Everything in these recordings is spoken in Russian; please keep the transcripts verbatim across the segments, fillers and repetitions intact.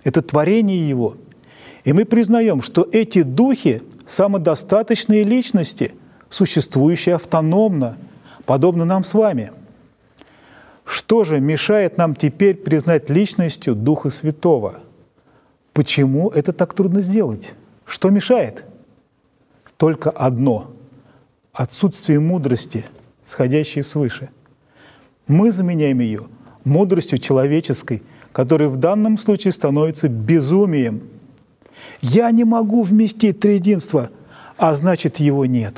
это творение Его. И мы признаем, что эти духи – самодостаточные личности, существующие автономно, подобно нам с вами. Что же мешает нам теперь признать личностью Духа Святого? Почему это так трудно сделать? Что мешает? Только одно – отсутствие мудрости, сходящей свыше. Мы заменяем ее мудростью человеческой, которая в данном случае становится безумием. Я не могу вместить триединство, а значит, его нет.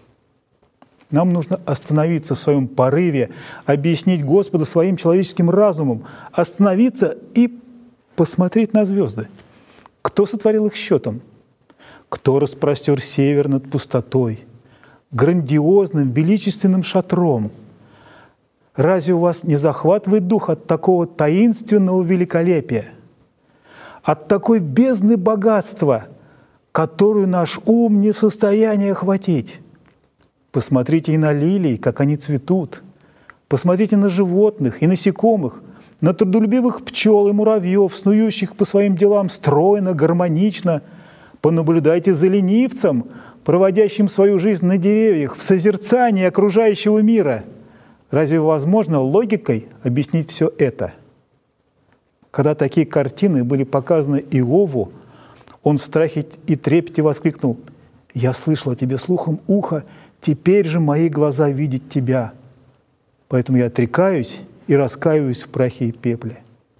Нам нужно остановиться в своем порыве, объяснить Господа своим человеческим разумом, остановиться и посмотреть на звезды. Кто сотворил их счетом? Кто распростер север над пустотой, грандиозным, величественным шатром? Разве у вас не захватывает дух от такого таинственного великолепия, от такой бездны богатства, которую наш ум не в состоянии охватить? Посмотрите и на лилии, как они цветут. Посмотрите на животных и насекомых, на трудолюбивых пчел и муравьев, снующих по своим делам стройно, гармонично. Понаблюдайте за ленивцем, проводящим свою жизнь на деревьях, в созерцании окружающего мира. Разве возможно логикой объяснить все это? Когда такие картины были показаны Иову, он в страхе и трепете воскликнул: «Я слышал о тебе слухом уха, теперь же мои глаза видят тебя. Поэтому я отрекаюсь и раскаиваюсь в прахе и пепле».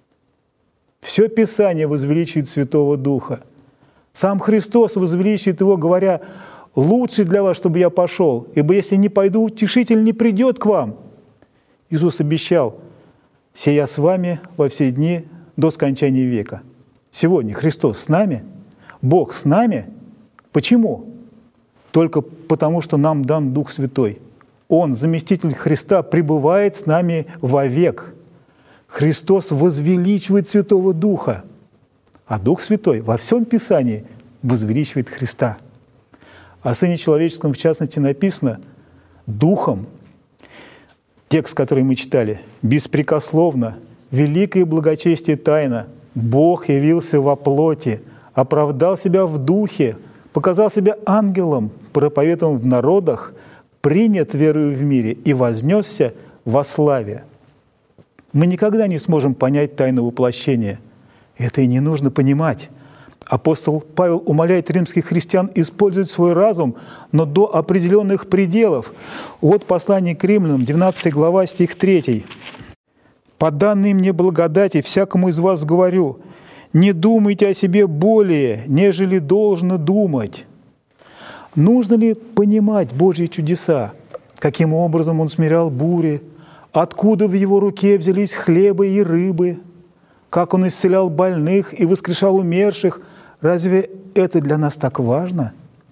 Все Писание возвеличивает Святого Духа. Сам Христос возвеличивает Его, говоря: «Лучше для вас, чтобы я пошел, ибо если не пойду, Утешитель не придет к вам». Иисус обещал: «Се с вами во все дни до скончания века». Сегодня Христос с нами, Бог с нами. Почему? Только потому, что нам дан Дух Святой. Он, заместитель Христа, пребывает с нами вовек. Христос возвеличивает Святого Духа, а Дух Святой во всем Писании возвеличивает Христа. О Сыне Человеческом, в частности, написано Духом. Текст, который мы читали: «Беспрекословно, великое благочестие тайна, Бог явился во плоти, оправдал себя в духе, показал себя ангелом, проповедовал в народах, принят верою в мире и вознесся во славе». Мы никогда не сможем понять тайну воплощения. Это и не нужно понимать. Апостол Павел умоляет римских христиан использовать свой разум, но до определенных пределов. Вот послание к римлянам, двенадцатая глава, стих третий. «По данной мне благодати всякому из вас говорю, не думайте о себе более, нежели должно думать». Нужно ли понимать Божьи чудеса? Каким образом Он смирял бури? Откуда в Его руке взялись хлеба и рыбы? Как Он исцелял больных и воскрешал умерших? Разве это для нас так важно?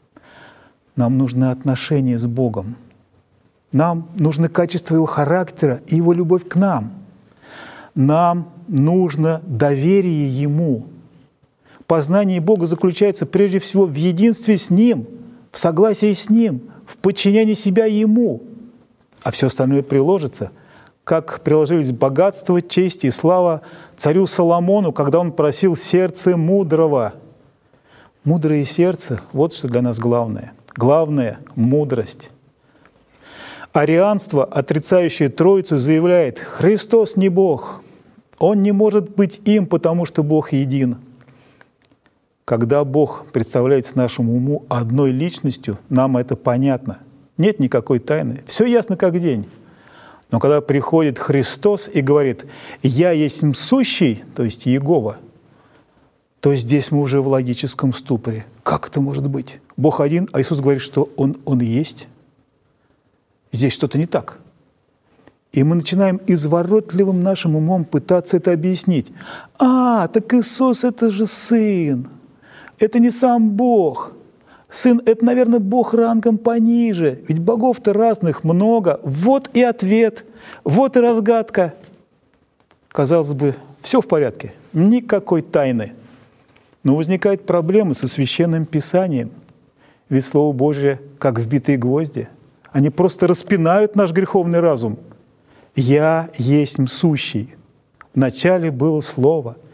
Нам нужны отношения с Богом. Нам нужно качество Его характера и Его любовь к нам. Нам нужно доверие Ему. Познание Бога заключается прежде всего в единстве с Ним, в согласии с Ним, в подчинении себя Ему. А все остальное приложится, как приложились богатство, честь и слава царю Соломону, когда он просил сердце мудрого. Мудрое сердце – вот что для нас главное. Главное – мудрость. Арианство, отрицающее Троицу, заявляет: Христос не Бог. Он не может быть им, потому что Бог един. Когда Бог представляется нашему уму одной личностью, нам это понятно. Нет никакой тайны. Все ясно как день. Но когда приходит Христос и говорит: «Я есть сущий», то есть Иегова, то здесь мы уже в логическом ступоре. Как это может быть? Бог один, а Иисус говорит, что Он, Он и есть. Здесь что-то не так. И мы начинаем изворотливым нашим умом пытаться это объяснить. А, так Иисус – это же Сын. Это не сам Бог. Сын – это, наверное, Бог рангом пониже. Ведь богов-то разных много. Вот и ответ, вот и разгадка. Казалось бы, все в порядке, никакой тайны. Но возникают проблемы со Священным Писанием. Ведь Слово Божие, как вбитые гвозди, они просто распинают наш греховный разум. «Я есть сущий. Вначале было Слово,